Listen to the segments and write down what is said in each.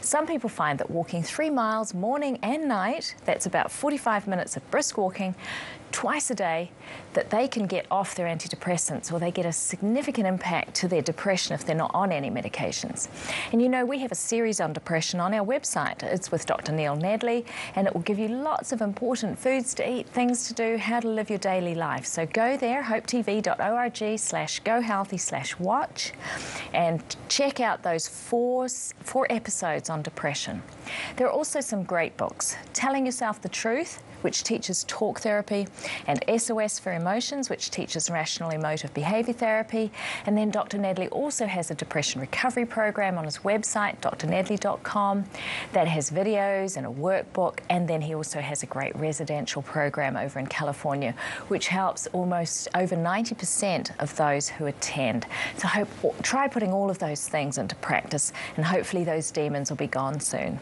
Some people find that walking 3 miles morning and night, that's about 45 minutes of brisk walking, twice a day, that they can get off their antidepressants, or they get a significant impact to their depression if they're not on any medications. And you know, we have a series on depression on our website. It's with Dr. Neil Nedley, and it will give you lots of important foods to eat, things to do, how to live your daily life. So go there, hopetv.org/gohealthy/watch, and check out those four episodes on depression. There are also some great books. Telling Yourself the Truth, which teaches talk therapy, and SOS for Emotions, which teaches rational emotive behaviour therapy. And then Dr. Nedley also has a depression recovery program on his website, drnedley.com, that has videos and a workbook. And then he also has a great residential program over in California, which helps almost over 90% of those who attend. So try putting all of those things into practice, and hopefully those demons will be gone soon.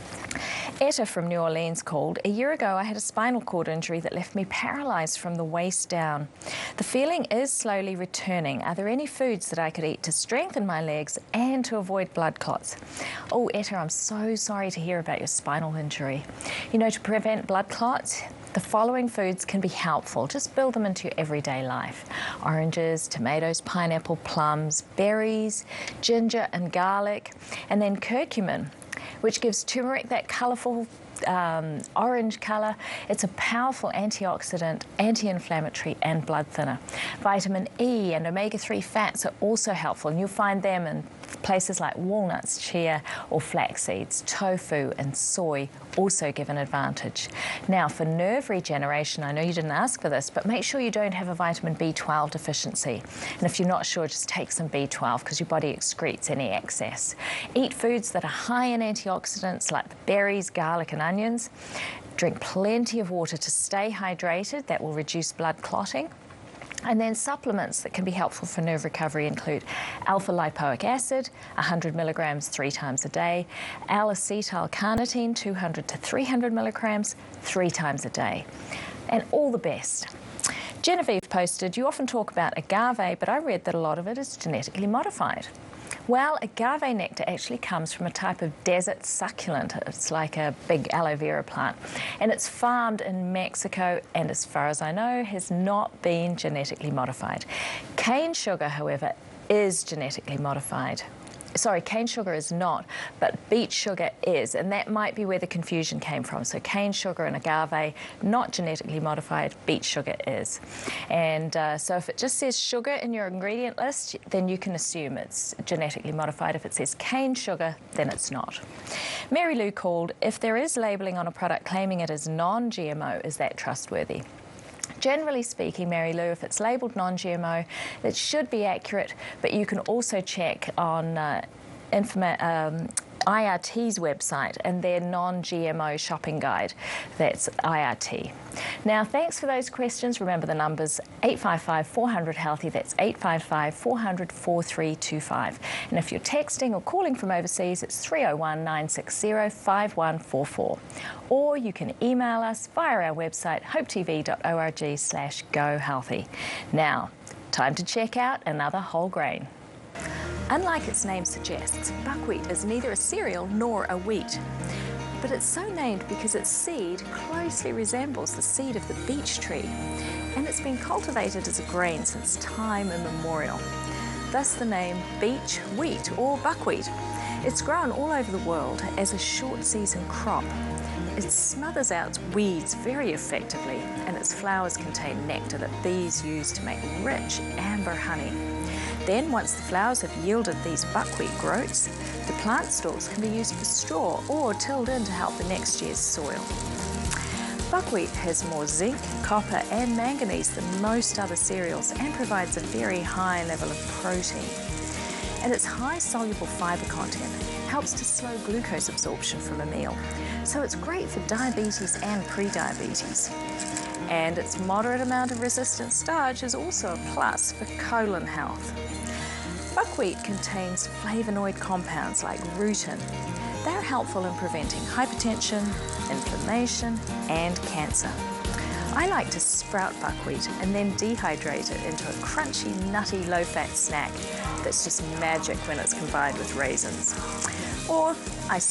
Etta from New Orleans called. A year ago, I had a spinal cord injury that left me paralysed from the waist down. The feeling is slowly returning. Are there any foods that I could eat to strengthen my legs and to avoid blood clots? Oh, Etta, I'm so sorry to hear about your spinal injury. You know, to prevent blood clots, the following foods can be helpful. Just build them into your everyday life. Oranges, tomatoes, pineapple, plums, berries, ginger and garlic, and then curcumin, which gives turmeric that colourful orange colour. It's a powerful antioxidant, anti-inflammatory and blood thinner. Vitamin E and omega-3 fats are also helpful, and you'll find them in places like walnuts, chia or flax seeds. Tofu and soy also give an advantage. Now, for nerve regeneration, I know you didn't ask for this, but make sure you don't have a vitamin B12 deficiency. And if you're not sure, just take some B12 because your body excretes any excess. Eat foods that are high in antioxidants like the berries, garlic and onions. Drink plenty of water to stay hydrated. That will reduce blood clotting. And then supplements that can be helpful for nerve recovery include alpha-lipoic acid, 100 milligrams 3 times a day, L-acetyl-carnitine, 200 to 300 milligrams 3 times a day. And all the best. Genevieve posted, you often talk about agave, but I read that a lot of it is genetically modified. Well, agave nectar actually comes from a type of desert succulent. It's like a big aloe vera plant. And it's farmed in Mexico and, as far as I know, has not been genetically modified. Cane sugar, however, is genetically modified. Sorry, cane sugar is not, but beet sugar is, and that might be where the confusion came from. So cane sugar and agave, not genetically modified, beet sugar is. And so if it just says sugar in your ingredient list, then you can assume it's genetically modified. If it says cane sugar, then it's not. Mary Lou called, if there is labelling on a product claiming it is non-GMO, is that trustworthy? Generally speaking, Mary Lou, if it's labelled non-GMO, it should be accurate, but you can also check on IRT's website and their non-GMO shopping guide. That's IRT. Now, thanks for those questions. Remember the numbers, 855-400-HEALTHY. That's 855-400-4325. And if you're texting or calling from overseas, it's 301-960-5144. Or you can email us via our website, hopetv.org/gohealthy. Now, time to check out another whole grain. Unlike its name suggests, buckwheat is neither a cereal nor a wheat. But it's so named because its seed closely resembles the seed of the beech tree, and it's been cultivated as a grain since time immemorial. Thus the name beech wheat or buckwheat. It's grown all over the world as a short-season crop. It smothers out weeds very effectively, and its flowers contain nectar that bees use to make rich amber honey. Then, once the flowers have yielded these buckwheat groats, the plant stalks can be used for straw or tilled in to help the next year's soil. Buckwheat has more zinc, copper and manganese than most other cereals and provides a very high level of protein. And its high soluble fibre content helps to slow glucose absorption from a meal. So it's great for diabetes and pre-diabetes. And its moderate amount of resistant starch is also a plus for colon health. Buckwheat contains flavonoid compounds like rutin. They're helpful in preventing hypertension, inflammation, and cancer. I like to sprout buckwheat and then dehydrate it into a crunchy, nutty, low-fat snack that's just magic when it's combined with raisins. Or I